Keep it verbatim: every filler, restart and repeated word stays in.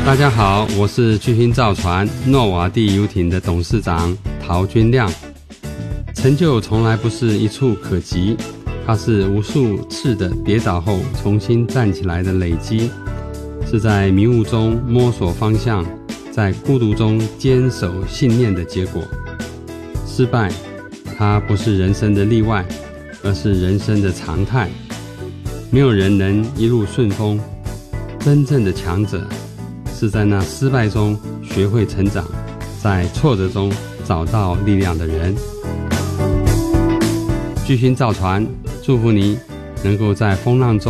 大家好，我是巨星造船诺瓦地游艇的董事长陶君亮。成就从来不是一触可及，它是无数次的跌倒后重新站起来的累积，是在迷雾中摸索方向，在孤独中坚守信念的结果。失败，它不是人生的例外，而是人生的常态。没有人能一路顺风，真正的强者是在那失败中学会成长，在挫折中找到力量的人。巨星造船祝福你能够在风浪中